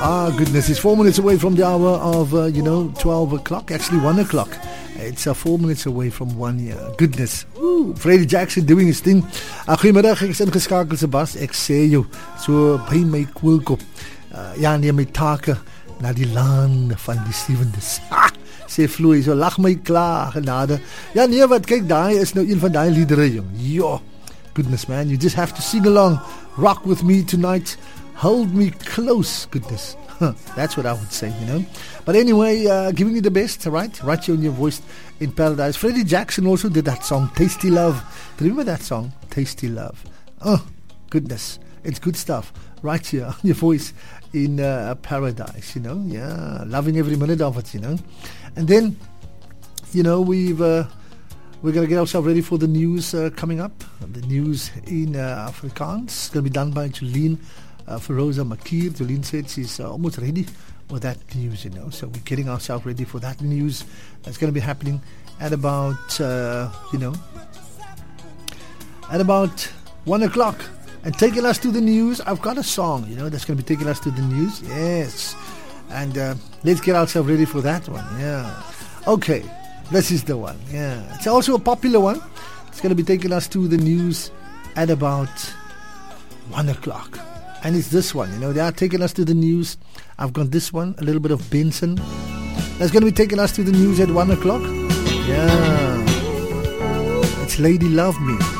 Goodness, it's 4 minutes away from the hour of 12 o'clock, actually 1 o'clock. It's 4 minutes away from 1 year. Goodness. Freddie Jackson doing his thing. Goeiemiddag, ek is ingeskakel Sebas. Ek sê jou, so by my koelkop. Neem my take na die land van die sewendes. Sê Floy, so lag my klaar, genade. Ja nee, wat kyk, daai is nou een van daai liedere, jong. Jo, goodness man, you just have to sing along. Rock with me tonight. Hold me close, goodness. That's what I would say, But anyway, giving you the best, right? Right here on your voice in paradise. Freddie Jackson also did that song, Tasty Love. Remember that song, Tasty Love? Oh, goodness. It's good stuff. Right here on your voice in paradise, Yeah, loving every minute of it, And then, we're going to get ourselves ready for the news coming up. The news in Afrikaans. It's going to be done by Jolene Feroza Makir. Jolene said she's almost ready for that news, So we're getting ourselves ready for that news. That's going to be happening at about, at about 1 o'clock. And taking us to the news, I've got a song, that's going to be taking us to the news. Yes. And let's get ourselves ready for that one. Yeah. Okay. This is the one. Yeah. It's also a popular one. It's going to be taking us to the news at about 1 o'clock. And it's this one, they are taking us to the news. I've got this one, a little bit of Benson. That's going to be taking us to the news at 1 o'clock. Yeah. It's Lady Love Me.